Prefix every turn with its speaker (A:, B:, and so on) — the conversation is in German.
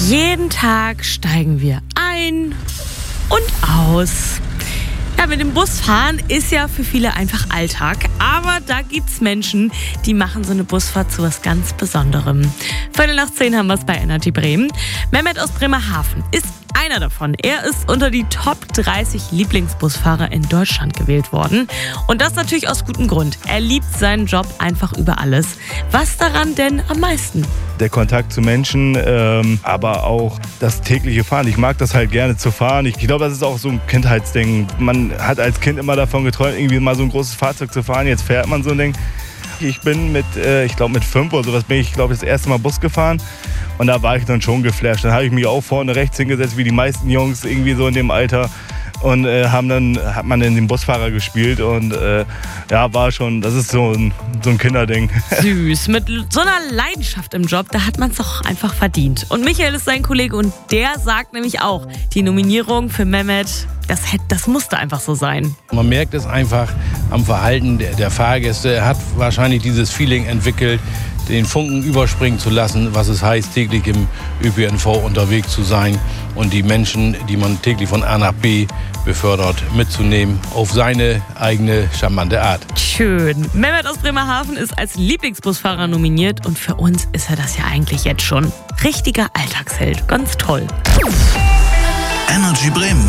A: Jeden Tag steigen wir ein und aus. Ja, mit dem Busfahren ist ja für viele einfach Alltag. Aber da gibt's Menschen, die machen so eine Busfahrt zu was ganz Besonderem. 9:15 haben wir es bei Energy Bremen. Mehmet aus Bremerhaven ist einer davon. Er ist unter die Top 30 Lieblingsbusfahrer in Deutschland gewählt worden. Und das natürlich aus gutem Grund. Er liebt seinen Job einfach über alles. Was daran denn am meisten?
B: Der Kontakt zu Menschen, aber auch das tägliche Fahren. Ich mag das halt gerne zu fahren. Ich glaube, das ist auch so ein Kindheitsding. Man hat als Kind immer davon geträumt, irgendwie mal so ein großes Fahrzeug zu fahren. Jetzt fährt man so ein Ding. Ich bin mit 5 oder sowas bin ich, das erste Mal Bus gefahren. Und da war ich dann schon geflasht. Dann habe ich mich auch vorne rechts hingesetzt, wie die meisten Jungs irgendwie so in dem Alter. Und hat man in den Busfahrer gespielt und war schon, das ist so ein Kinderding.
A: Süß, mit so einer Leidenschaft im Job, da hat man es doch einfach verdient. Und Michael ist sein Kollege und der sagt nämlich auch, die Nominierung für Mehmet, das musste einfach so sein.
C: Man merkt es einfach am Verhalten der Fahrgäste. Er hat wahrscheinlich dieses Feeling entwickelt, den Funken überspringen zu lassen, was es heißt, täglich im ÖPNV unterwegs zu sein und die Menschen, die man täglich von A nach B befördert, mitzunehmen auf seine eigene charmante Art.
A: Schön. Mehmet aus Bremerhaven ist als Lieblingsbusfahrer nominiert und für uns ist er das ja eigentlich jetzt schon. Richtiger Alltagsheld. Ganz toll.
D: Energy Bremen.